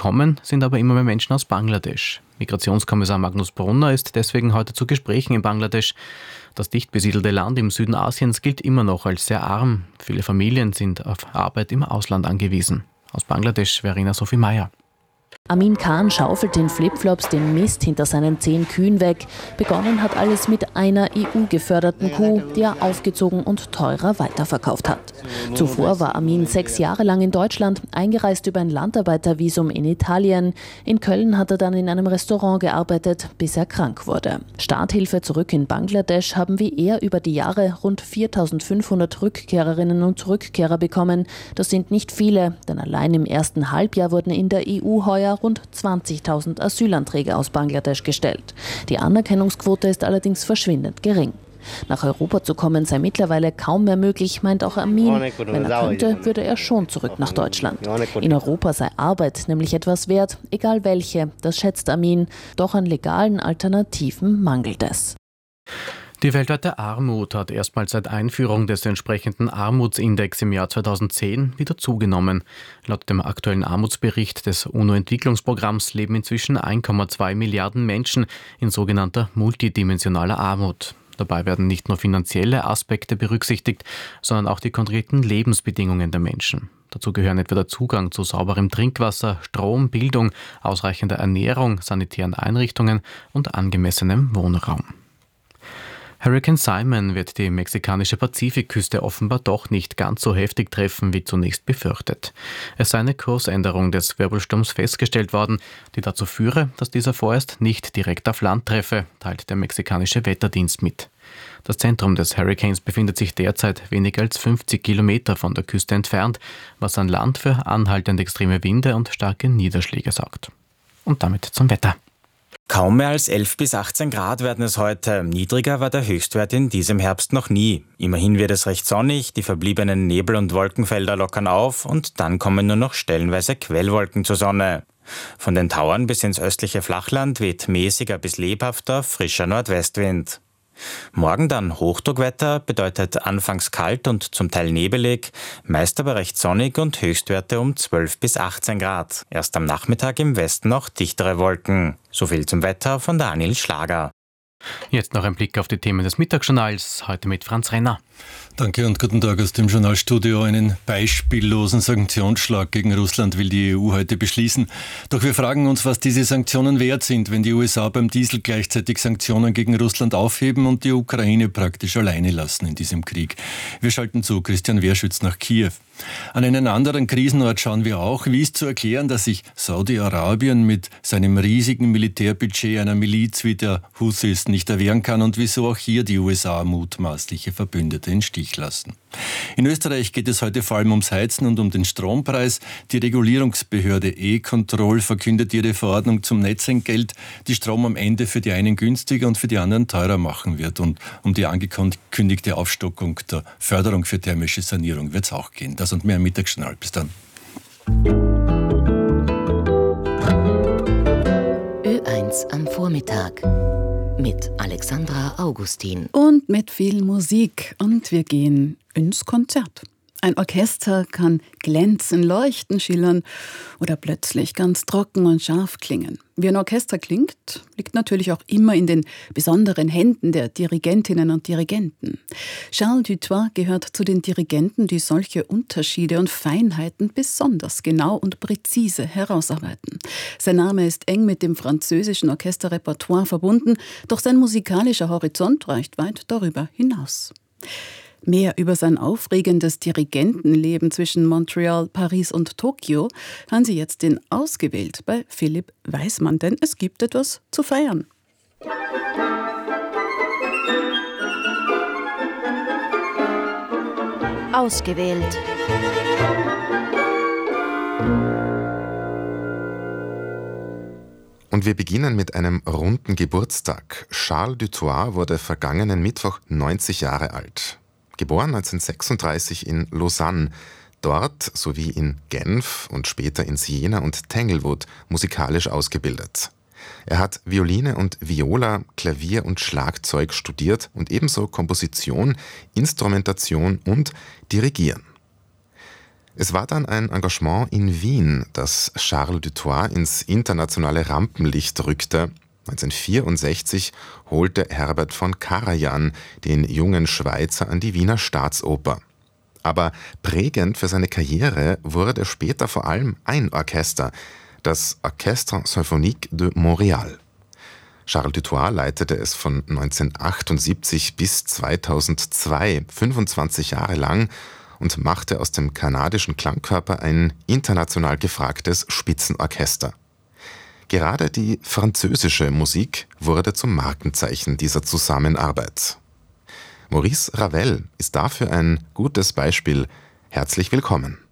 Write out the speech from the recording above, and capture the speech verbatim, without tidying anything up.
Willkommen sind aber immer mehr Menschen aus Bangladesch. Migrationskommissar Magnus Brunner ist deswegen heute zu Gesprächen in Bangladesch. Das dicht besiedelte Land im Süden Asiens gilt immer noch als sehr arm. Viele Familien sind auf Arbeit im Ausland angewiesen. Aus Bangladesch, Verena Sophie Meyer. Amin Khan schaufelt in Flipflops den Mist hinter seinen zehn Kühen weg. Begonnen hat alles mit einer E U-geförderten Kuh, die er aufgezogen und teurer weiterverkauft hat. Zuvor war Amin sechs Jahre lang in Deutschland, eingereist über ein Landarbeitervisum in Italien. In Köln hat er dann in einem Restaurant gearbeitet, bis er krank wurde. Starthilfe zurück in Bangladesch haben wie er über die Jahre rund viertausendfünfhundert Rückkehrerinnen und Rückkehrer bekommen. Das sind nicht viele, denn allein im ersten Halbjahr wurden in der E U heuer rund zwanzigtausend Asylanträge aus Bangladesch gestellt. Die Anerkennungsquote ist allerdings verschwindend gering. Nach Europa zu kommen sei mittlerweile kaum mehr möglich, meint auch Amin. Wenn er könnte, würde er schon zurück nach Deutschland. In Europa sei Arbeit nämlich etwas wert, egal welche, das schätzt Amin. Doch an legalen Alternativen mangelt es. Die weltweite Armut hat erstmals seit Einführung des entsprechenden Armutsindex im Jahr zweitausendzehn wieder zugenommen. Laut dem aktuellen Armutsbericht des UNO-Entwicklungsprogramms leben inzwischen eins Komma zwei Milliarden Menschen in sogenannter multidimensionaler Armut. Dabei werden nicht nur finanzielle Aspekte berücksichtigt, sondern auch die konkreten Lebensbedingungen der Menschen. Dazu gehören etwa der Zugang zu sauberem Trinkwasser, Strom, Bildung, ausreichender Ernährung, sanitären Einrichtungen und angemessenem Wohnraum. Hurrikan Simon wird die mexikanische Pazifikküste offenbar doch nicht ganz so heftig treffen wie zunächst befürchtet. Es sei eine Kursänderung des Wirbelsturms festgestellt worden, die dazu führe, dass dieser vorerst nicht direkt auf Land treffe, teilt der mexikanische Wetterdienst mit. Das Zentrum des Hurrikans befindet sich derzeit weniger als fünfzig Kilometer von der Küste entfernt, was an Land für anhaltende extreme Winde und starke Niederschläge sorgt. Und damit zum Wetter. Kaum mehr als elf bis achtzehn Grad werden es heute. Niedriger war der Höchstwert in diesem Herbst noch nie. Immerhin wird es recht sonnig, die verbliebenen Nebel- und Wolkenfelder lockern auf und dann kommen nur noch stellenweise Quellwolken zur Sonne. Von den Tauern bis ins östliche Flachland weht mäßiger bis lebhafter, frischer Nordwestwind. Morgen dann Hochdruckwetter, bedeutet anfangs kalt und zum Teil nebelig, meist aber recht sonnig und Höchstwerte um zwölf bis achtzehn Grad. Erst am Nachmittag im Westen noch dichtere Wolken. So viel zum Wetter von Daniel Schlager. Jetzt noch ein Blick auf die Themen des Mittagsjournals, heute mit Franz Renner. Danke und guten Tag aus dem Journalstudio. Einen beispiellosen Sanktionsschlag gegen Russland will die E U heute beschließen. Doch wir fragen uns, was diese Sanktionen wert sind, wenn die U S A beim Diesel gleichzeitig Sanktionen gegen Russland aufheben und die Ukraine praktisch alleine lassen in diesem Krieg. Wir schalten zu Christian Wehrschütz nach Kiew. An einen anderen Krisenort schauen wir auch, wie es zu erklären, dass sich Saudi-Arabien mit seinem riesigen Militärbudget einer Miliz wie der Houthis nicht erwehren kann und wieso auch hier die U S A mutmaßliche Verbündete in Stich lassen. In Österreich geht es heute vor allem ums Heizen und um den Strompreis. Die Regulierungsbehörde E-Control verkündet ihre Verordnung zum Netzentgelt, die Strom am Ende für die einen günstiger und für die anderen teurer machen wird. Und um die angekündigte Aufstockung der Förderung für thermische Sanierung wird es auch gehen. Das und mehr im Mittagsjournal. Bis dann. Ö eins am Vormittag mit Alexandra Augustin. Und mit viel Musik. Und wir gehen ins Konzert. Ein Orchester kann glänzen, leuchten, schillern oder plötzlich ganz trocken und scharf klingen. Wie ein Orchester klingt, liegt natürlich auch immer in den besonderen Händen der Dirigentinnen und Dirigenten. Charles Dutoit gehört zu den Dirigenten, die solche Unterschiede und Feinheiten besonders genau und präzise herausarbeiten. Sein Name ist eng mit dem französischen Orchesterrepertoire verbunden, doch sein musikalischer Horizont reicht weit darüber hinaus. Mehr über sein aufregendes Dirigentenleben zwischen Montreal, Paris und Tokio hören Sie jetzt in Ausgewählt bei Philipp Weismann, denn es gibt etwas zu feiern. Ausgewählt. Und wir beginnen mit einem runden Geburtstag. Charles Dutoit wurde vergangenen Mittwoch neunzig Jahre alt. Geboren neunzehnhundertsechsunddreißig in Lausanne, dort sowie in Genf und später in Siena und Tanglewood musikalisch ausgebildet. Er hat Violine und Viola, Klavier und Schlagzeug studiert und ebenso Komposition, Instrumentation und Dirigieren. Es war dann ein Engagement in Wien, das Charles Dutoit ins internationale Rampenlicht rückte. neunzehnhundertvierundsechzig holte Herbert von Karajan den jungen Schweizer an die Wiener Staatsoper. Aber prägend für seine Karriere wurde später vor allem ein Orchester, das Orchestre Symphonique de Montréal. Charles Dutoit leitete es von neunzehnhundertachtundsiebzig bis zweitausendzwei, fünfundzwanzig Jahre lang, und machte aus dem kanadischen Klangkörper ein international gefragtes Spitzenorchester. Gerade die französische Musik wurde zum Markenzeichen dieser Zusammenarbeit. Maurice Ravel ist dafür ein gutes Beispiel. Herzlich willkommen.